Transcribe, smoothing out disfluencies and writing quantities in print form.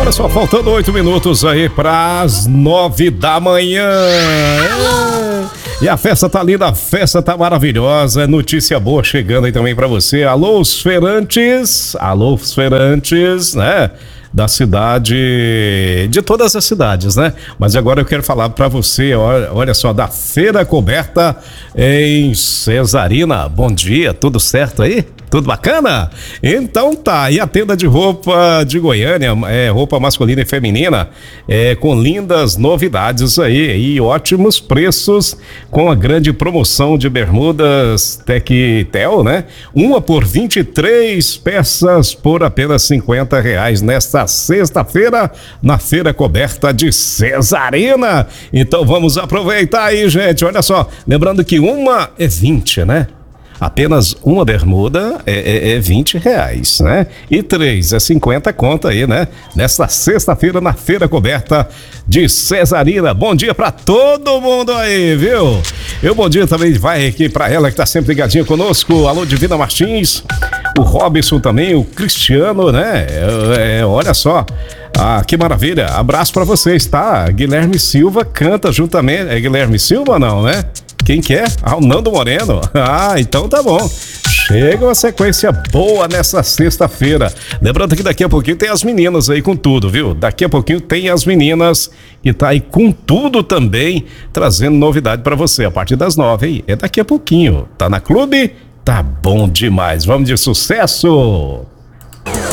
Olha só, faltando 8 minutos aí para as 9 da manhã. E a festa tá linda, a festa tá maravilhosa. Notícia boa chegando aí também para você. Alô, os feirantes, né? Da cidade, de todas as cidades, né? Mas agora eu quero falar para você, olha só, da Feira Coberta em Cesarina. Bom dia, tudo certo aí? Tudo bacana? Então tá, e a tenda de roupa de Goiânia, roupa masculina e feminina, com lindas novidades aí e ótimos preços, com a grande promoção de bermudas Tectel, né? Uma por 23 peças por apenas R$50 nesta sexta-feira, na Feira Coberta de Cesarina. Então vamos aproveitar aí, gente, olha só, lembrando que uma é 20, né? Apenas uma bermuda é R$20, né? E 3 é 50 conta aí, né? Nesta sexta-feira na Feira Coberta de Cesarina. Bom dia pra todo mundo aí, viu? E o bom dia também vai aqui pra ela que tá sempre ligadinha conosco. Alô, Divina Martins, o Robson também, o Cristiano, né? Olha só. Ah, que maravilha. Abraço pra vocês, tá? Guilherme Silva canta juntamente. É Guilherme Silva ou não, né? Quem que é? Ah, o Nando Moreno. Ah, então tá bom. Chega uma sequência boa nessa sexta-feira. Lembrando que daqui a pouquinho tem as meninas aí com tudo, viu? Daqui a pouquinho tem as meninas que tá aí com tudo também, trazendo novidade pra você. A partir das 9, hein? É daqui a pouquinho. Tá na Clube? Tá bom demais. Vamos de sucesso!